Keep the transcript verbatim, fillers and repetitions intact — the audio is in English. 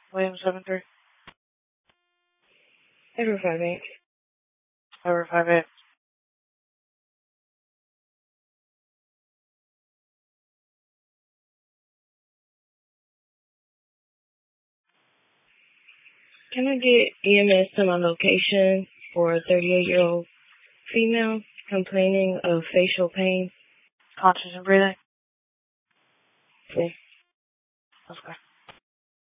William seven three. Ever five eight. Ever five eight. Can I get E M S to my location for a thirty-eight-year-old female complaining of facial pain? Conscious and breathing? Yeah. Okay.